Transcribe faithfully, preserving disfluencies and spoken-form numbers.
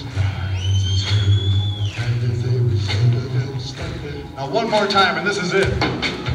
Now one more time, and this is it.